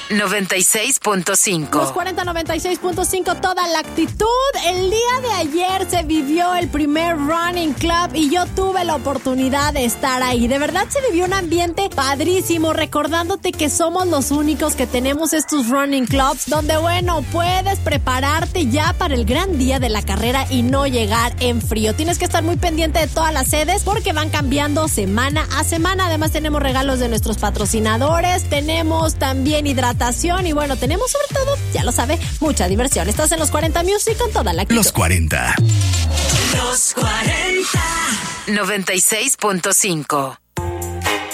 96.5. Los 40-96.5, toda la actitud. El día de ayer se vivió el primer Running Club y yo tuve la oportunidad de estar ahí. De verdad se vivió un ambiente padrísimo, recordándote que somos los únicos que tenemos estos Running Clubs, donde bueno, puedes prepararte ya para el gran día de la carrera y no llegar en frío. Tienes que estar muy pendiente de todas las sedes porque van cambiando semana a semana. Además tenemos regalos de nuestros patrocinadores, tenemos también hidratación y bueno, tenemos sobre todo, ya lo sabe, mucha diversión. Estás en los 40 Music con toda la actitud. Los 40. Los 40. 96.5.